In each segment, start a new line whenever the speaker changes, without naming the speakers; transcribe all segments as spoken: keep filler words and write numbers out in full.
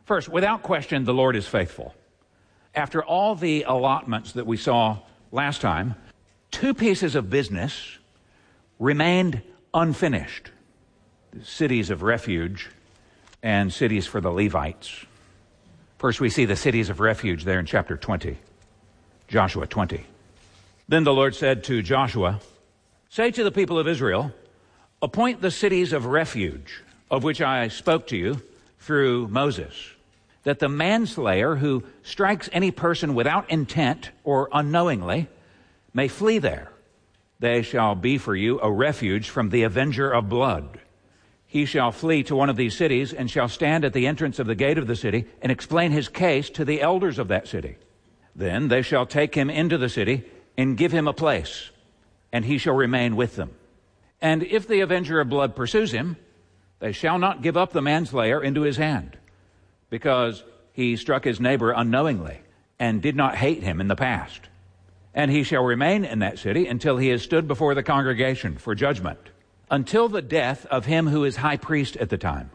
First, without question, the Lord is faithful. After all the allotments that we saw last time, two pieces of business remained unfinished. The cities of refuge and cities for the Levites. First, we see the cities of refuge there in chapter twenty, Joshua twenty. Then the Lord said to Joshua, "Say to the people of Israel, appoint the cities of refuge, of which I spoke to you through Moses, that the manslayer who strikes any person without intent or unknowingly may flee there. They shall be for you a refuge from the avenger of blood. He shall flee to one of these cities and shall stand at the entrance of the gate of the city and explain his case to the elders of that city. Then they shall take him into the city and give him a place, and he shall remain with them. And if the avenger of blood pursues him, they shall not give up the manslayer into his hand, because he struck his neighbor unknowingly and did not hate him in the past. And he shall remain in that city until he has stood before the congregation for judgment, until the death of him who is high priest at the time.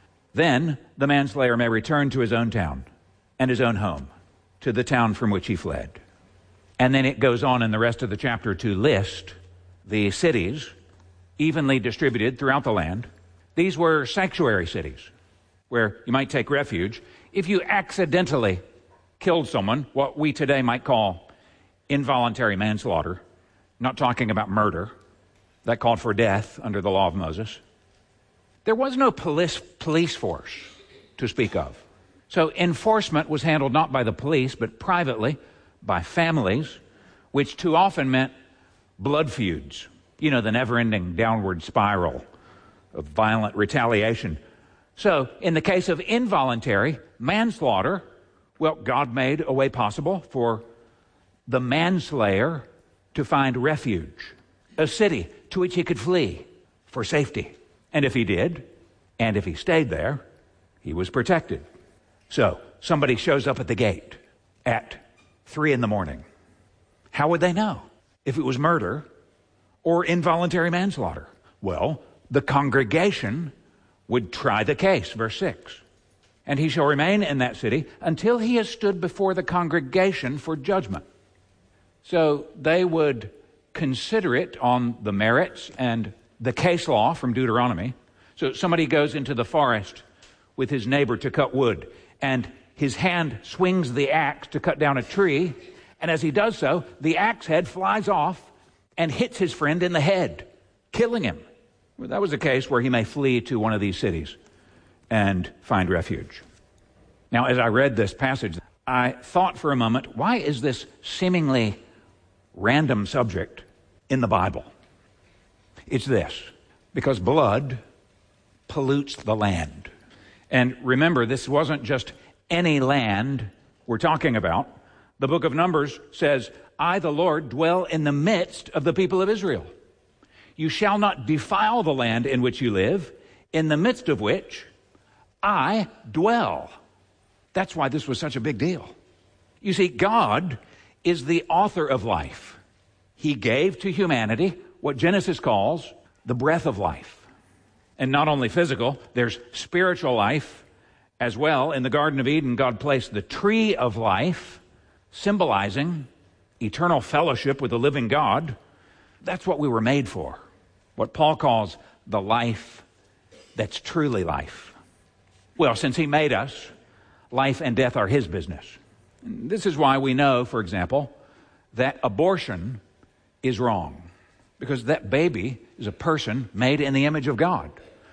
Then the manslayer may return to his own town and his own home, to the town from which he fled." And then it goes on in the rest of the chapter to list the cities evenly distributed throughout the land. These were sanctuary cities where you might take refuge if you accidentally killed someone, what we today might call involuntary manslaughter. Not talking about murder. That called for death under the law of Moses. There was no police, police force to speak of. So enforcement was handled not by the police, but privately by families, which too often meant blood feuds. You know, the never-ending downward spiral of violent retaliation. So in the case of involuntary manslaughter, well, God made a way possible for the manslayer to find refuge, a city to which he could flee for safety. And if he did, and if he stayed there, he was protected. So somebody shows up at the gate at three in the morning. How would they know if it was murder or involuntary manslaughter? Well, the congregation would try the case, verse six. And he shall remain in that city until he has stood before the congregation for judgment. So they would consider it on the merits and the case law from Deuteronomy. So somebody goes into the forest with his neighbor to cut wood, and his hand swings the axe to cut down a tree, and as he does so, the axe head flies off and hits his friend in the head, killing him. Well, that was a case where he may flee to one of these cities and find refuge. Now, as I read this passage, I thought for a moment, why is this seemingly random subject in the Bible? It's this: because blood pollutes the land. And remember, this wasn't just any land we're talking about. The book of Numbers says, "I, the Lord, dwell in the midst of the people of Israel. You shall not defile the land in which you live, in the midst of which I dwell." That's why this was such a big deal. You see, God is the author of life. He gave to humanity what Genesis calls the breath of life. And not only physical, there's spiritual life as well. In the Garden of Eden, God placed the tree of life, symbolizing eternal fellowship with the living God. That's what we were made for. What Paul calls the life that's truly life. Well, since he made us, life and death are his business. And this is why we know, for example, that abortion is wrong, because that baby is a person made in the image of God.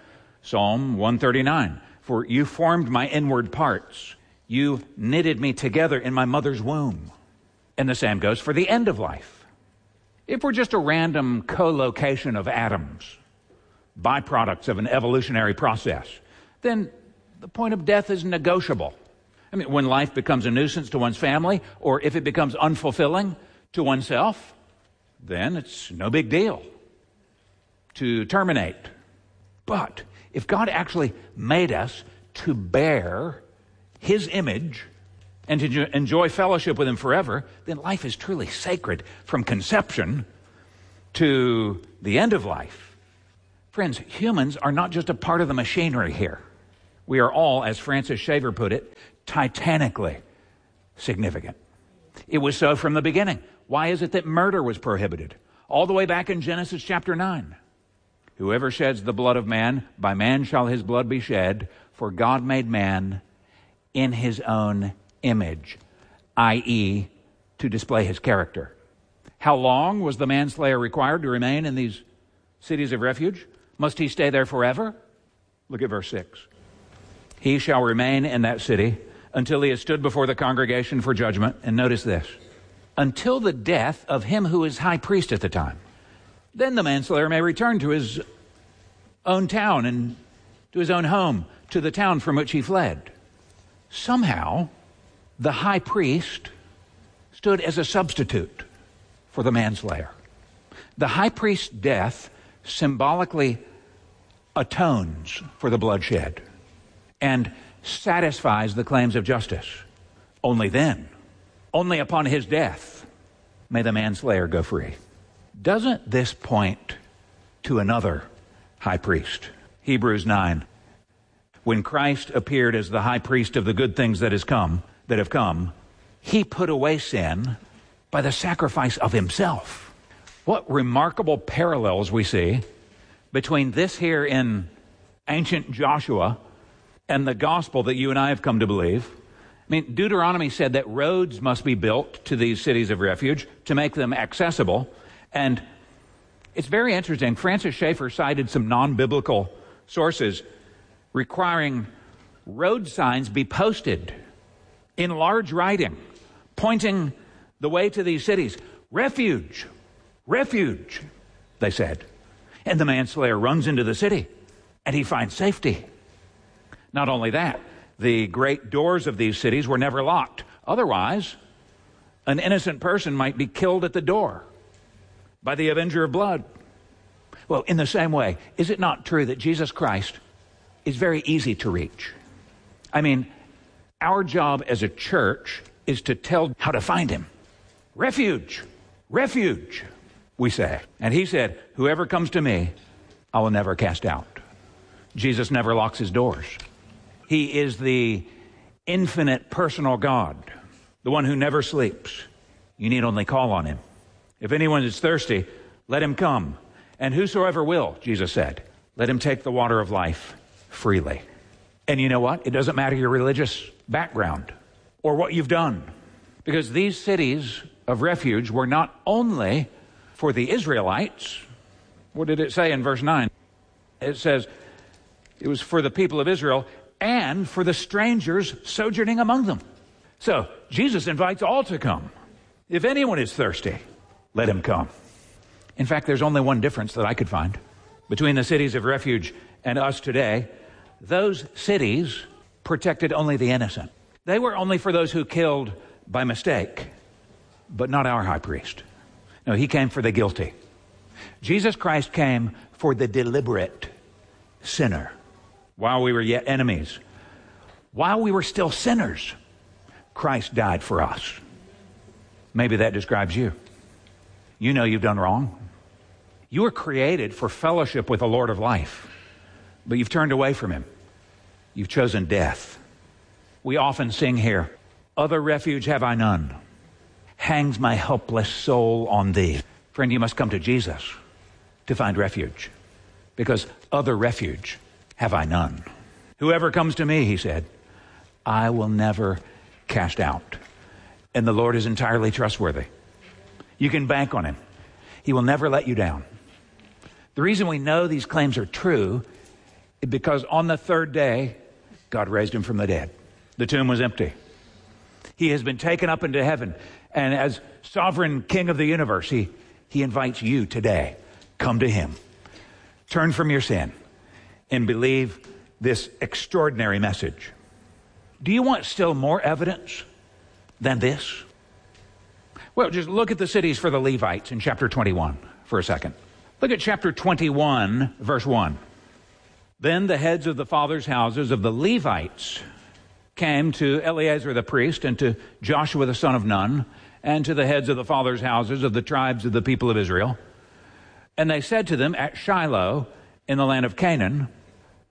Psalm one thirty-nine, "For you formed my inward parts. You knitted me together in my mother's womb." And the same goes for the end of life. If we're just a random co-location of atoms, byproducts of an evolutionary process, then the point of death is negotiable. I mean, when life becomes a nuisance to one's family, or if it becomes unfulfilling to oneself, then it's no big deal to terminate. But if God actually made us to bear his image and to enjoy fellowship with him forever, then life is truly sacred from conception to the end of life. Friends, humans are not just a part of the machinery here. We are all, as Francis Schaeffer put it, titanically significant. It was so from the beginning. Why is it that murder was prohibited? All the way back in Genesis chapter nine. Whoever sheds the blood of man, by man shall his blood be shed, for God made man in his own image, that is, to display his character. How long was the manslayer required to remain in these cities of refuge? Must he stay there forever? Look at verse six. He shall remain in that city until he has stood before the congregation for judgment. And notice this, until the death of him who is high priest at the time. Then the manslayer may return to his own town and to his own home, to the town from which he fled. Somehow, the high priest stood as a substitute for the manslayer. The high priest's death symbolically atones for the bloodshed and satisfies the claims of justice. Only then, only upon his death, may the manslayer go free. Doesn't this point to another high priest? Hebrews nine. When Christ appeared as the high priest of the good things that has come, that have come, he put away sin by the sacrifice of himself. What remarkable parallels we see between this here in ancient Joshua and the gospel that you and I have come to believe. I mean, Deuteronomy said that roads must be built to these cities of refuge to make them accessible. And it's very interesting. Francis Schaeffer cited some non-biblical sources requiring road signs be posted in large writing, pointing the way to these cities. Refuge, refuge, they said. And the manslayer runs into the city, and he finds safety. Not only that, the great doors of these cities were never locked. Otherwise, an innocent person might be killed at the door by the avenger of blood. Well, in the same way, is it not true that Jesus Christ is very easy to reach? I mean, our job as a church is to tell how to find him. Refuge, refuge, we say. And he said, whoever comes to me, I will never cast out. Jesus never locks his doors. He is the infinite personal God, the one who never sleeps. You need only call on him. If anyone is thirsty, let him come. And whosoever will, Jesus said, let him take the water of life freely. And you know what? It doesn't matter your religious background or what you've done, because these cities of refuge were not only for the Israelites. What did it say in verse nine? It says it was for the people of Israel and for the strangers sojourning among them. So Jesus invites all to come. If anyone is thirsty, let him come. In fact, there's only one difference that I could find between the cities of refuge and us today. Those cities protected only the innocent. They were only for those who killed by mistake, but not our high priest. No, he came for the guilty. Jesus Christ came for the deliberate sinner. While we were yet enemies, while we were still sinners, Christ died for us. Maybe that describes you. You know you've done wrong. You were created for fellowship with the Lord of life, but you've turned away from him. You've chosen death. We often sing here, other refuge have I none. Hangs my helpless soul on thee. Friend, you must come to Jesus to find refuge, because other refuge have I none. Whoever comes to me, he said, I will never cast out. And the Lord is entirely trustworthy. You can bank on him. He will never let you down. The reason we know these claims are true is because on the third day, God raised him from the dead. The tomb was empty. He has been taken up into heaven. And as sovereign king of the universe, he, he invites you today. Come to him. Turn from your sin and believe this extraordinary message. Do you want still more evidence than this? Well, just look at the cities for the Levites in chapter twenty-one for a second. Look at chapter twenty-one, verse one. Then the heads of the fathers' houses of the Levites came to Eleazar the priest and to Joshua the son of Nun and to the heads of the fathers' houses of the tribes of the people of Israel. And they said to them at Shiloh in the land of Canaan,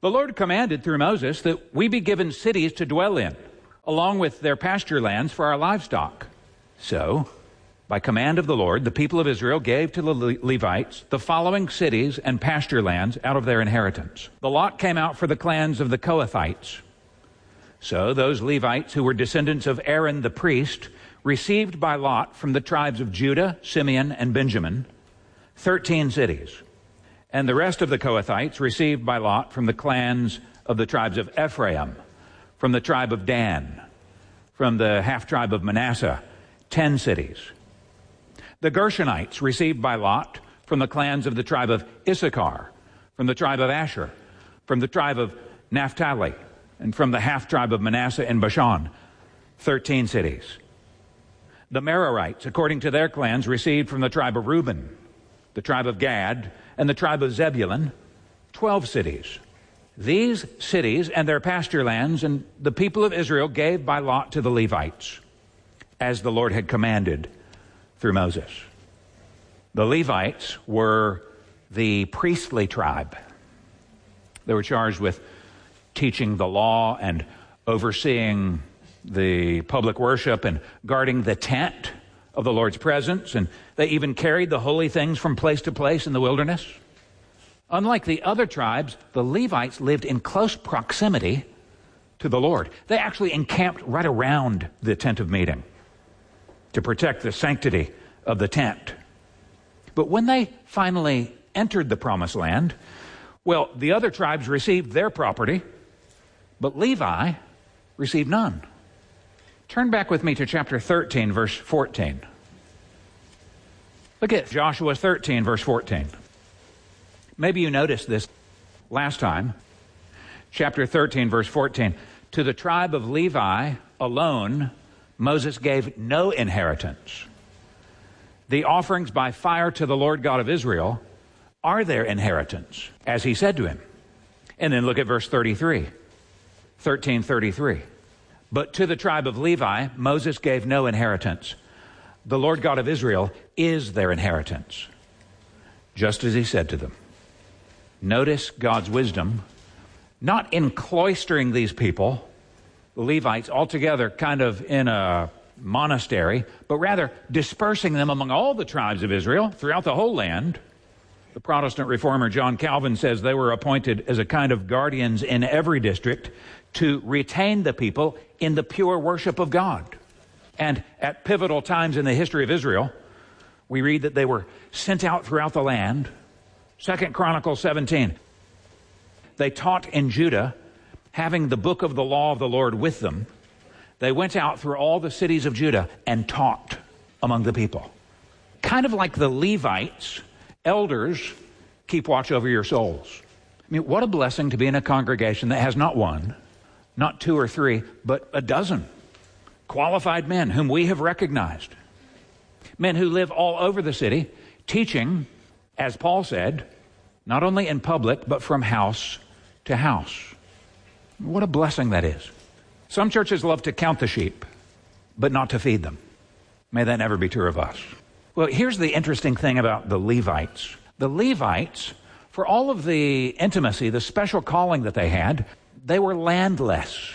The Lord commanded through Moses that we be given cities to dwell in, along with their pasture lands for our livestock. So, by command of the Lord, the people of Israel gave to the Le- Levites the following cities and pasture lands out of their inheritance. The lot came out for the clans of the Kohathites. So those Levites who were descendants of Aaron the priest received by lot from the tribes of Judah, Simeon, and Benjamin thirteen cities. And the rest of the Kohathites received by lot from the clans of the tribes of Ephraim, from the tribe of Dan, from the half-tribe of Manasseh, ten cities. The Gershonites received by lot from the clans of the tribe of Issachar, from the tribe of Asher, from the tribe of Naphtali, and from the half-tribe of Manasseh in Bashan, thirteen cities. The Merarites, according to their clans, received from the tribe of Reuben, the tribe of Gad, and the tribe of Zebulun, twelve cities. These cities and their pasture lands and the people of Israel gave by lot to the Levites, as the Lord had commanded through Moses. The Levites were the priestly tribe. They were charged with teaching the law and overseeing the public worship and guarding the tent of the Lord's presence, and they even carried the holy things from place to place in the wilderness. Unlike the other tribes, the Levites lived in close proximity to the Lord. They actually encamped right around the tent of meeting to protect the sanctity of the tent. But when they finally entered the promised land, well, the other tribes received their property, but Levi received none. Turn back with me to chapter thirteen, verse fourteen. Look at Joshua thirteen, verse fourteen. Maybe you noticed this last time. Chapter thirteen, verse fourteen. To the tribe of Levi alone, Moses gave no inheritance. The offerings by fire to the Lord God of Israel are their inheritance, as he said to him. And then look at verse thirty-three. thirteen thirty-three. But to the tribe of Levi, Moses gave no inheritance. The Lord God of Israel is their inheritance, just as he said to them. Notice God's wisdom, not in cloistering these people, the Levites, altogether kind of in a monastery, but rather dispersing them among all the tribes of Israel throughout the whole land. The Protestant reformer John Calvin says they were appointed as a kind of guardians in every district to retain the people in the pure worship of God. And at pivotal times in the history of Israel, we read that they were sent out throughout the land. Second Chronicles seventeen. They taught in Judah, having the book of the law of the Lord with them. They went out through all the cities of Judah and taught among the people. Kind of like the Levites, elders keep watch over your souls. I mean, what a blessing to be in a congregation that has not one, not two or three, but a dozen qualified men whom we have recognized. Men who live all over the city, teaching, as Paul said, not only in public, but from house to house. What a blessing that is. Some churches love to count the sheep, but not to feed them. May that never be true of us. Well, here's the interesting thing about the Levites. The Levites, for all of the intimacy, the special calling that they had, they were landless.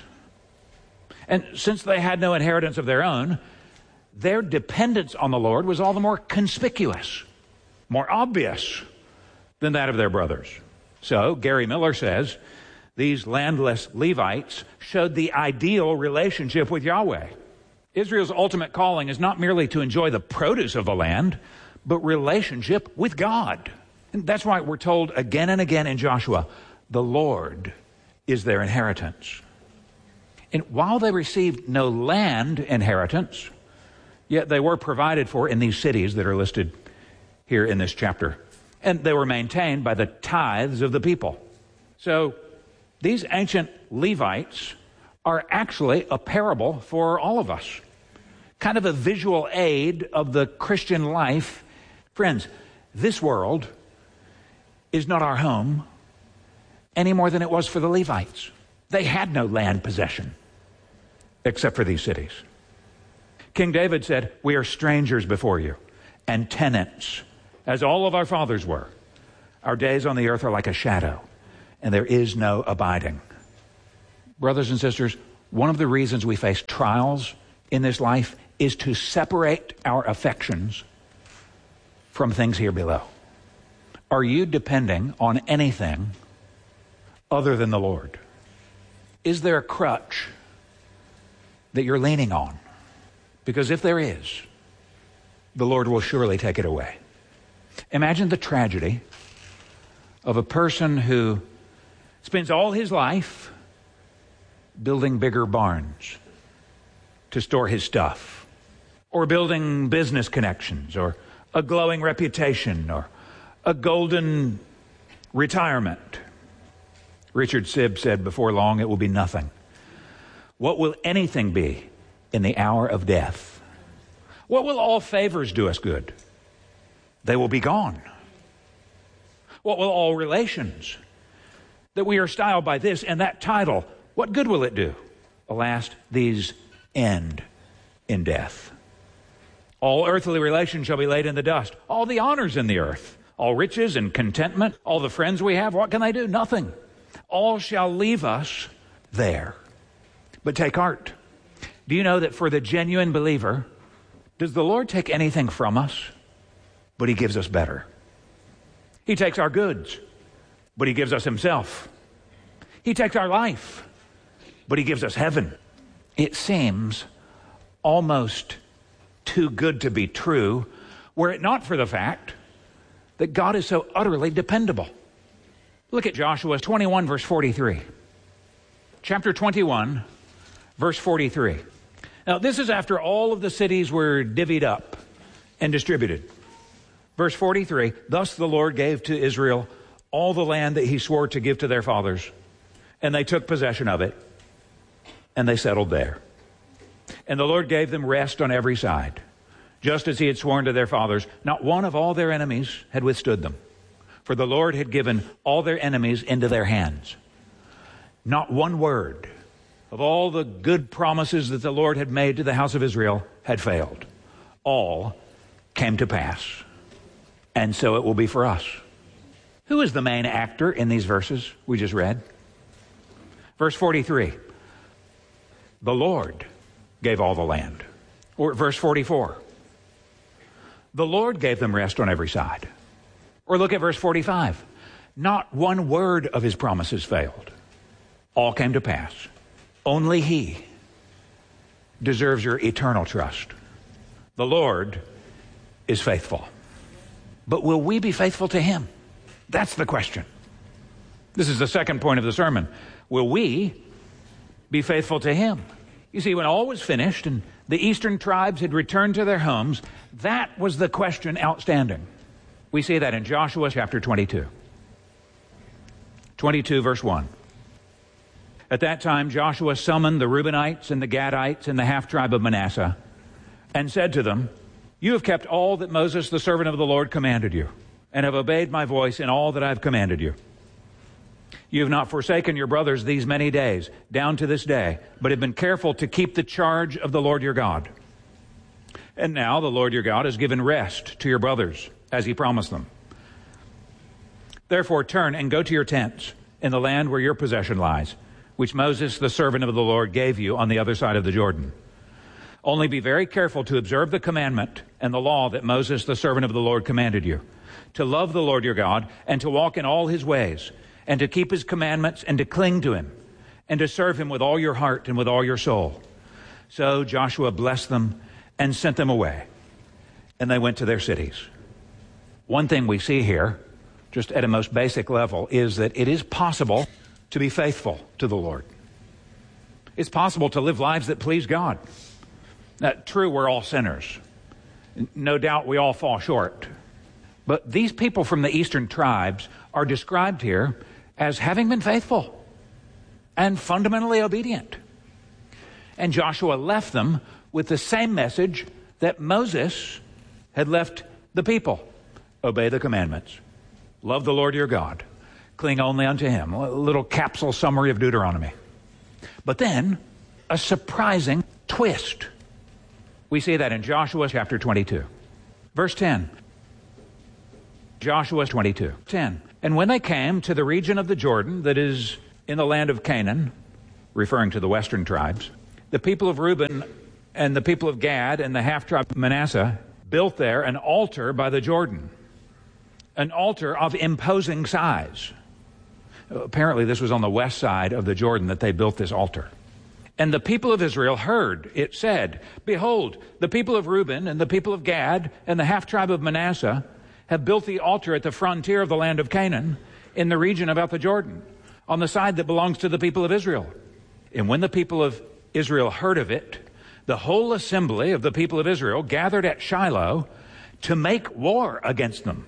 And since they had no inheritance of their own, their dependence on the Lord was all the more conspicuous, more obvious than that of their brothers. So, Gary Miller says, these landless Levites showed the ideal relationship with Yahweh. Israel's ultimate calling is not merely to enjoy the produce of the land, but relationship with God. And that's why we're told again and again in Joshua, the Lord is their inheritance. And while they received no land inheritance, yet they were provided for in these cities that are listed here in this chapter. And they were maintained by the tithes of the people. So these ancient Levites are actually a parable for all of us. Kind of a visual aid of the Christian life. Friends, this world is not our home any more than it was for the Levites. They had no land possession except for these cities. King David said, "We are strangers before you and tenants, as all of our fathers were. Our days on the earth are like a shadow, and there is no abiding. Brothers and sisters, one of the reasons we face trials in this life is to separate our affections from things here below. Are you depending on anything other than the Lord? Is there a crutch that you're leaning on? Because if there is, the Lord will surely take it away. Imagine the tragedy of a person who spends all his life building bigger barns to store his stuff, or building business connections, or a glowing reputation, or a golden retirement. Richard Sibb said, before long it will be nothing. What will anything be in the hour of death? What will all favors do us good? They will be gone. What will all relations that we are styled by this and that title, what good will it do? Alas, these end in death. All earthly relations shall be laid in the dust. All the honors in the earth, all riches and contentment, all the friends we have, what can they do? Nothing. All shall leave us there. But take heart. Do you know that for the genuine believer, does the Lord take anything from us? But he gives us better. He takes our goods, but he gives us himself. He takes our life, but he gives us heaven. It seems almost too good to be true, were it not for the fact that God is so utterly dependable. Look at Joshua twenty-one, verse forty-three. Chapter twenty-one, verse forty-three. Now, this is after all of the cities were divvied up and distributed. Verse forty-three, thus the Lord gave to Israel all the land that he swore to give to their fathers, and they took possession of it, and they settled there. And the Lord gave them rest on every side, just as he had sworn to their fathers. Not one of all their enemies had withstood them, for the Lord had given all their enemies into their hands. Not one word of all the good promises that the Lord had made to the house of Israel had failed. All came to pass. And so it will be for us. Who is the main actor in these verses we just read? Verse forty-three. The Lord gave all the land. Or verse forty-four. The Lord gave them rest on every side. Or look at verse forty-five. Not one word of his promises failed. All came to pass. Only he deserves your eternal trust. The Lord is faithful. But will we be faithful to him? That's the question. This is the second point of the sermon. Will we be faithful to him? You see, when all was finished and the eastern tribes had returned to their homes, that was the question outstanding. We see that in Joshua chapter twenty-two. twenty-two, verse one. At that time, Joshua summoned the Reubenites and the Gadites and the half-tribe of Manasseh and said to them, you have kept all that Moses, the servant of the Lord, commanded you, and have obeyed my voice in all that I have commanded you. You have not forsaken your brothers these many days, down to this day, but have been careful to keep the charge of the Lord your God. And now the Lord your God has given rest to your brothers, as he promised them. Therefore turn and go to your tents in the land where your possession lies, which Moses, the servant of the Lord, gave you on the other side of the Jordan. Only be very careful to observe the commandment and the law that Moses, the servant of the Lord, commanded you, to love the Lord your God and to walk in all his ways, and to keep his commandments and to cling to him, and to serve him with all your heart and with all your soul. So Joshua blessed them and sent them away, and they went to their cities. One thing we see here, just at a most basic level, is that it is possible to be faithful to the Lord. It's possible to live lives that please God. Now, true, we're all sinners. No doubt we all fall short. But these people from the eastern tribes are described here as having been faithful and fundamentally obedient. And Joshua left them with the same message that Moses had left the people. Obey the commandments. Love the Lord your God. Cling only unto him. A little capsule summary of Deuteronomy. But then, a surprising twist. We see that in Joshua chapter twenty-two. Verse ten. Joshua twenty-two. ten. And when they came to the region of the Jordan that is in the land of Canaan, referring to the western tribes, the people of Reuben and the people of Gad and the half-tribe of Manasseh built there an altar by the Jordan, an altar of imposing size. Apparently this was on the west side of the Jordan that they built this altar. And the people of Israel heard it said, "Behold, the people of Reuben and the people of Gad and the half-tribe of Manasseh have built the altar at the frontier of the land of Canaan in the region about the Jordan, on the side that belongs to the people of Israel." And when the people of Israel heard of it, the whole assembly of the people of Israel gathered at Shiloh to make war against them.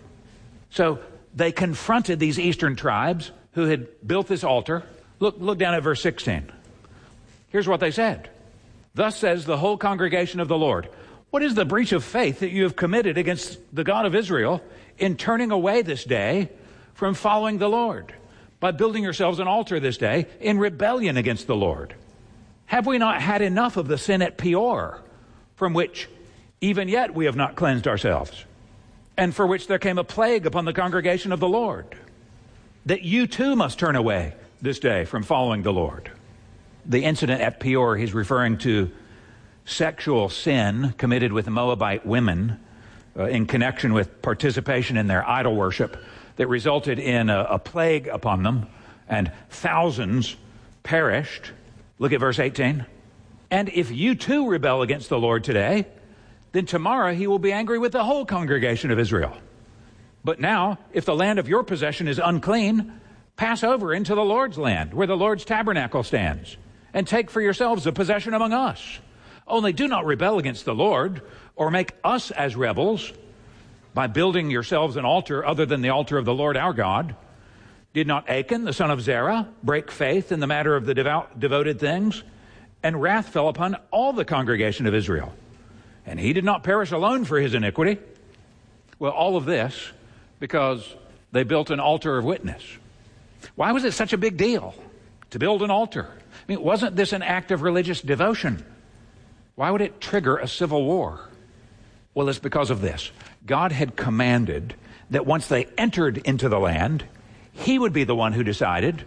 So they confronted these eastern tribes who had built this altar. Look, look down at verse sixteen. Here's what they said. "Thus says the whole congregation of the Lord, what is the breach of faith that you have committed against the God of Israel in turning away this day from following the Lord, by building yourselves an altar this day in rebellion against the Lord? Have we not had enough of the sin at Peor, from which even yet we have not cleansed ourselves, and for which there came a plague upon the congregation of the Lord, that you too must turn away this day from following the Lord?" The incident at Peor, he's referring to sexual sin committed with Moabite women uh, in connection with participation in their idol worship that resulted in a, a plague upon them, and thousands perished. Look at verse eighteen. "And if you too rebel against the Lord today, then tomorrow he will be angry with the whole congregation of Israel. But now, if the land of your possession is unclean, pass over into the Lord's land, where the Lord's tabernacle stands, and take for yourselves a possession among us. Only do not rebel against the Lord, or make us as rebels, by building yourselves an altar other than the altar of the Lord our God. Did not Achan, the son of Zerah, break faith in the matter of the devout, devoted things? And wrath fell upon all the congregation of Israel. And he did not perish alone for his iniquity." Well, all of this because they built an altar of witness. Why was it such a big deal to build an altar? I mean, wasn't this an act of religious devotion? Why would it trigger a civil war? Well, it's because of this. God had commanded that once they entered into the land, he would be the one who decided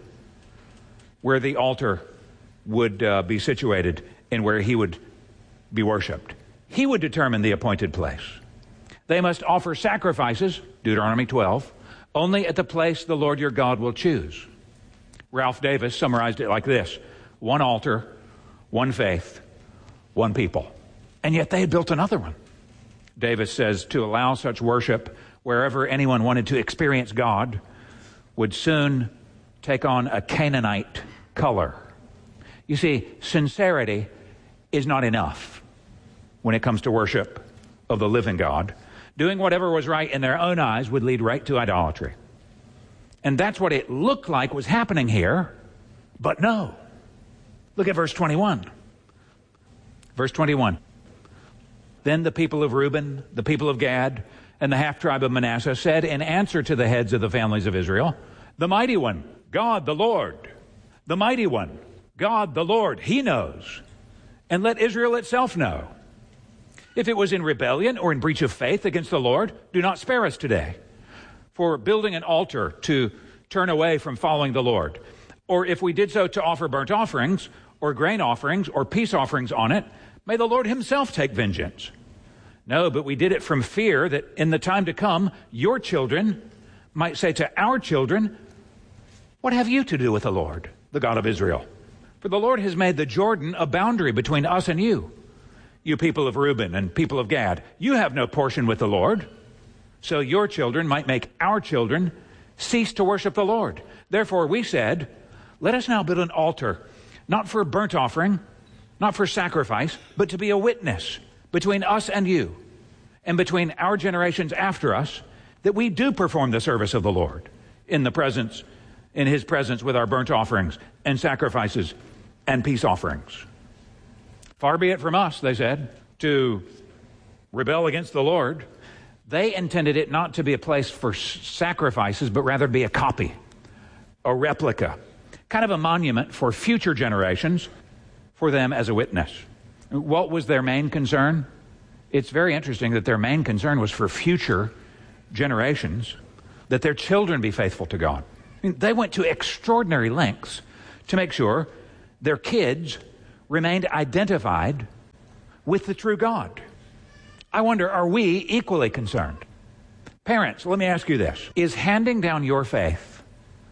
where the altar would uh, be situated and where he would be worshiped. He would determine the appointed place. They must offer sacrifices, Deuteronomy twelve, only at the place the Lord your God will choose. Ralph Davis summarized it like this: one altar, one faith, one people. And yet they had built another one. Davis says to allow such worship wherever anyone wanted to experience God would soon take on a Canaanite color. You see, sincerity is not enough when it comes to worship of the living God. Doing whatever was right in their own eyes would lead right to idolatry. And that's what it looked like was happening here, but no. Look at verse twenty-one. Verse twenty-one. Then the people of Reuben, the people of Gad, and the half-tribe of Manasseh said in answer to the heads of the families of Israel, "The mighty one, God the Lord, the mighty one, God the Lord, he knows, and let Israel itself know. If it was in rebellion or in breach of faith against the Lord, do not spare us today for building an altar to turn away from following the Lord. Or if we did so to offer burnt offerings or grain offerings or peace offerings on it, may the Lord himself take vengeance. No, but we did it from fear that in the time to come, your children might say to our children, 'What have you to do with the Lord, the God of Israel? For the Lord has made the Jordan a boundary between us and you. You people of Reuben and people of Gad, you have no portion with the Lord. So your children might make our children cease to worship the Lord. Therefore we said, let us now build an altar, not for burnt offering, not for sacrifice, but to be a witness between us and you, and between our generations after us, that we do perform the service of the Lord in the presence, in his presence with our burnt offerings and sacrifices and peace offerings. Far be it from us,' they said, 'to rebel against the Lord.' They intended it not to be a place for sacrifices, but rather be a copy, a replica, kind of a monument for future generations, for them as a witness. What was their main concern? It's very interesting that their main concern was for future generations. that their children be faithful to God. I mean, they went to extraordinary lengths to make sure their kids remained identified with the true God. I wonder, are we equally concerned? Parents, let me ask you this. Is handing down your faith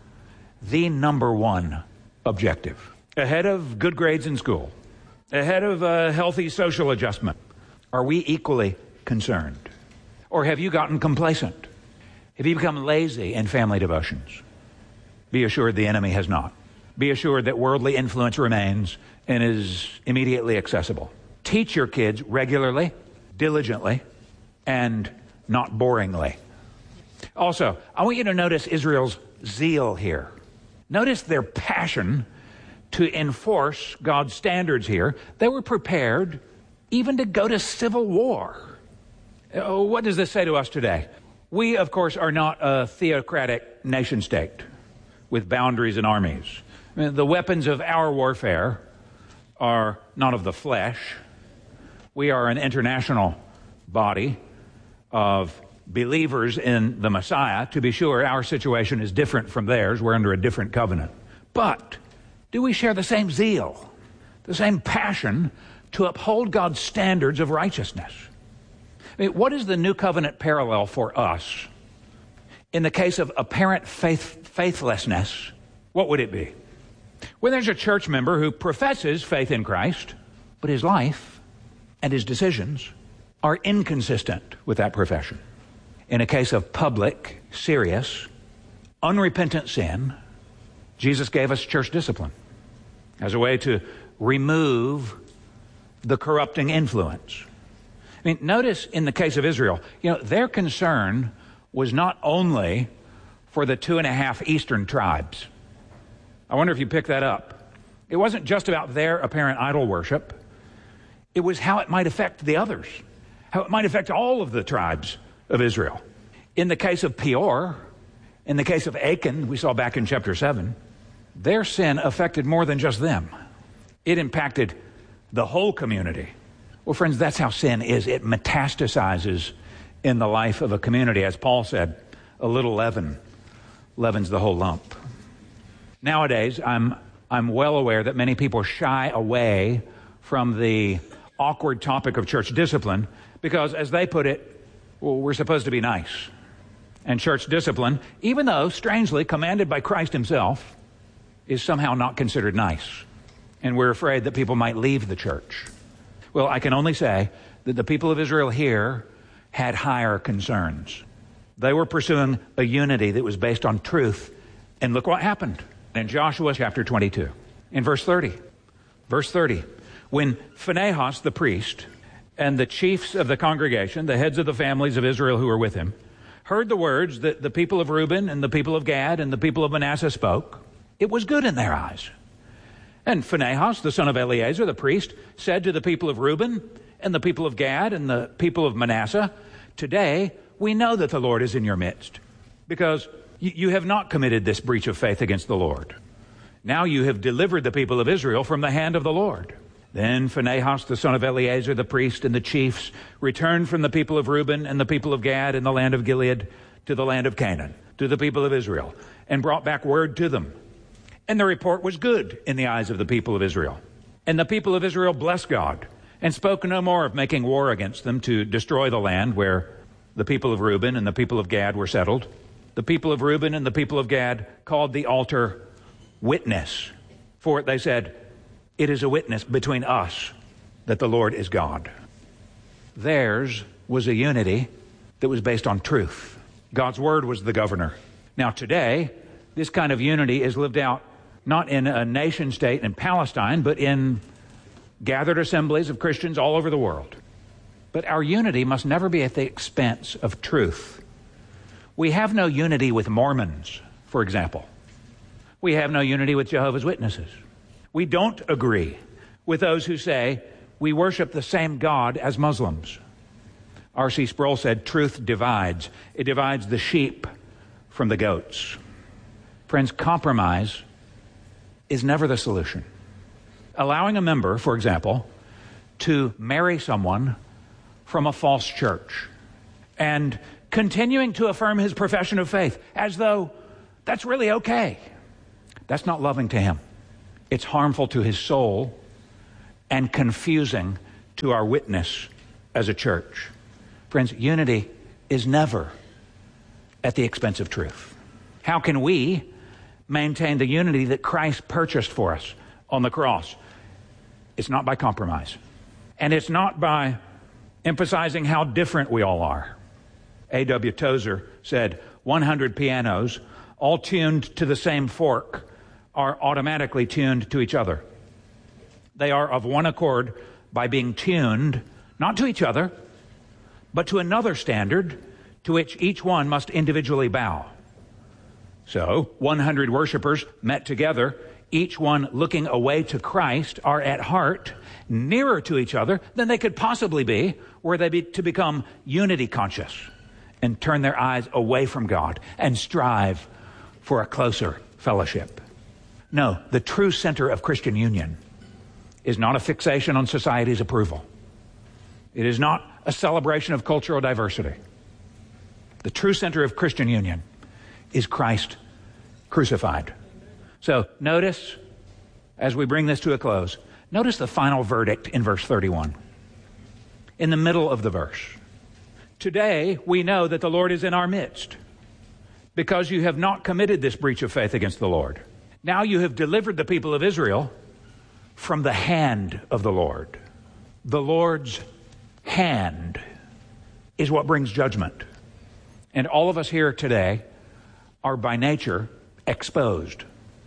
the number one objective? Ahead of good grades in school, ahead of a healthy social adjustment, are we equally concerned? Or have you gotten complacent? Have you become lazy in family devotions? Be assured the enemy has not. Be assured that worldly influence remains and is immediately accessible. Teach your kids regularly, diligently, and not boringly. Also, I want you to notice Israel's zeal here. Notice their passion to enforce God's standards here. They were prepared even to go to civil war. Oh, what does this say to us today? We, of course, are not a theocratic nation state with boundaries and armies. I mean, the weapons of our warfare are not of the flesh. We are an international body of believers in the Messiah. To be sure, our situation is different from theirs. We're under a different covenant. But do we share the same zeal, the same passion to uphold God's standards of righteousness? I mean, what is the new covenant parallel for us? In the case of apparent faith, faithlessness, what would it be? When there's a church member who professes faith in Christ, but his life and his decisions are inconsistent with that profession. In a case of public, serious, unrepentant sin, Jesus gave us church discipline as a way to remove the corrupting influence. I mean, notice in the case of Israel, you know, their concern was not only for the two and a half eastern tribes. I wonder if you pick that up. It wasn't just about their apparent idol worship. It was how it might affect the others, how it might affect all of the tribes of Israel. In the case of Peor, in the case of Achan, we saw back in chapter seven, their sin affected more than just them. It impacted the whole community. Well, friends, that's how sin is. It metastasizes in the life of a community. As Paul said, a little leaven leavens the whole lump. Nowadays, I'm I'm well aware that many people shy away from the awkward topic of church discipline because, as they put it, well, we're supposed to be nice. And church discipline, even though strangely commanded by Christ himself, is somehow not considered nice. And we're afraid that people might leave the church. Well, I can only say that the people of Israel here had higher concerns. They were pursuing a unity that was based on truth. And look what happened in Joshua chapter twenty-two. In verse thirty. Verse thirty. When Phinehas the priest and the chiefs of the congregation, the heads of the families of Israel who were with him, heard the words that the people of Reuben and the people of Gad and the people of Manasseh spoke, it was good in their eyes. And Phinehas, the son of Eleazar, the priest, said to the people of Reuben and the people of Gad and the people of Manasseh, today we know that the Lord is in your midst, because you, you have not committed this breach of faith against the Lord. Now you have delivered the people of Israel from the hand of the Lord. Then Phinehas, the son of Eleazar, the priest, and the chiefs returned from the people of Reuben and the people of Gad in the land of Gilead to the land of Canaan, to the people of Israel, and brought back word to them. And the report was good in the eyes of the people of Israel. And the people of Israel blessed God and spoke no more of making war against them to destroy the land where the people of Reuben and the people of Gad were settled. The people of Reuben and the people of Gad called the altar Witness. For they said, it is a witness between us that the Lord is God. Theirs was a unity that was based on truth. God's word was the governor. Now today, this kind of unity is lived out not in a nation state in Palestine, but in gathered assemblies of Christians all over the world. But our unity must never be at the expense of truth. We have no unity with Mormons, for example. We have no unity with Jehovah's Witnesses. We don't agree with those who say we worship the same God as Muslims. R C Sproul said, truth divides. It divides the sheep from the goats. Friends, compromise is never the solution. Allowing a member, for example, to marry someone from a false church and continuing to affirm his profession of faith as though that's really okay. That's not loving to him. It's harmful to his soul and confusing to our witness as a church. Friends, unity is never at the expense of truth. How can we maintain the unity that Christ purchased for us on the cross? It's not by compromise. And it's not by emphasizing how different we all are. A W Tozer said, one hundred pianos, all tuned to the same fork, are automatically tuned to each other. They are of one accord by being tuned, not to each other, but to another standard to which each one must individually bow. So, one hundred worshipers met together, each one looking away to Christ, are at heart nearer to each other than they could possibly be were they be to become unity conscious and turn their eyes away from God and strive for a closer fellowship. No, the true center of Christian union is not a fixation on society's approval. It is not a celebration of cultural diversity. The true center of Christian union is Christ crucified. So notice, as we bring this to a close, notice the final verdict in verse thirty-one. In the middle of the verse. Today we know that the Lord is in our midst, because you have not committed this breach of faith against the Lord. Now you have delivered the people of Israel from the hand of the Lord. The Lord's hand is what brings judgment. And all of us here today are by nature exposed,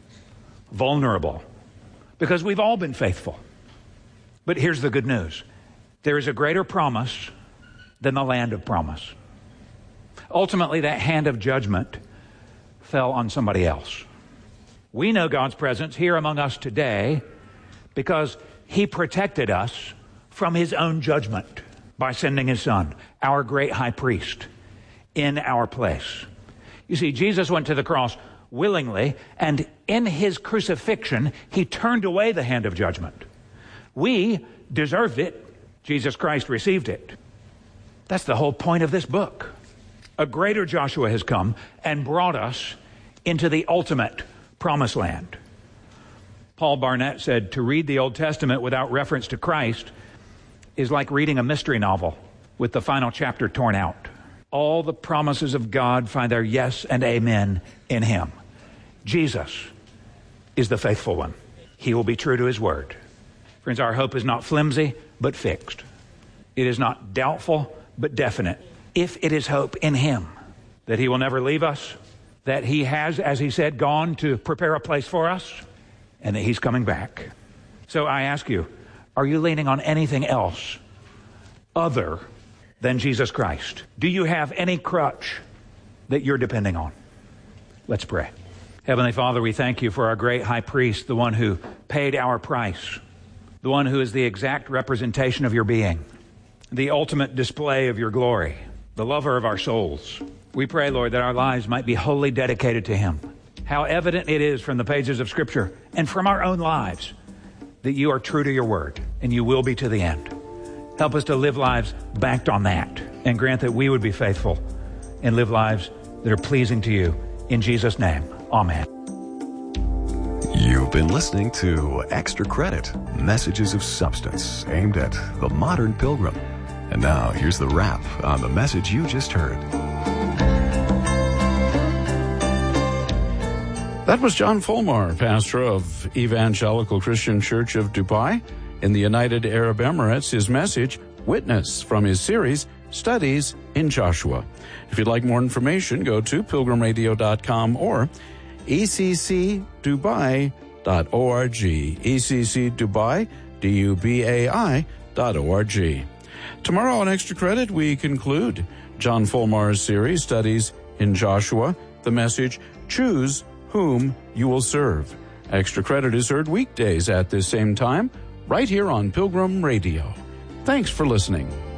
vulnerable, because we've all been faithful. But here's the good news. There is a greater promise than the land of promise. Ultimately, that hand of judgment fell on somebody else. We know God's presence here among us today because he protected us from his own judgment by sending his son, our great high priest, in our place. You see, Jesus went to the cross willingly, and in his crucifixion, he turned away the hand of judgment. We deserved it. Jesus Christ received it. That's the whole point of this book. A greater Joshua has come and brought us into the ultimate promised land. Paul Barnett said, to read the Old Testament without reference to Christ is like reading a mystery novel with the final chapter torn out. All the promises of God find their yes and amen in him. Jesus is the faithful one. He will be true to his word. Friends, our hope is not flimsy, but fixed. It is not doubtful, but definite. If it is hope in him, that he will never leave us, that he has, as he said, gone to prepare a place for us, and that he's coming back. So I ask you, are you leaning on anything else other than Jesus Christ? Do you have any crutch that you're depending on? Let's pray. Heavenly Father, we thank you for our great high priest, the one who paid our price, the one who is the exact representation of your being, the ultimate display of your glory, the lover of our souls. We pray, Lord, that our lives might be wholly dedicated to him. How evident it is from the pages of Scripture and from our own lives that you are true to your word, and you will be to the end. Help us to live lives backed on that, and grant that we would be faithful and live lives that are pleasing to you. In Jesus' name, amen.
You've been listening to Extra Credit, Messages of Substance, aimed at the modern pilgrim. And now, here's the wrap on the message you just heard.
That was John Fulmar, pastor of Evangelical Christian Church of Dubai in the United Arab Emirates. His message, Witness, from his series, Studies in Joshua. If you'd like more information, go to pilgrim radio dot com or e c c dubai dot org. E C C Dubai, D U B A I dot O R G. Tomorrow on Extra Credit, we conclude John Fulmar's series, Studies in Joshua, the message, Choose Whom You Will Serve. Extra Credit is heard weekdays at this same time, right here on Pilgrim Radio. Thanks for listening.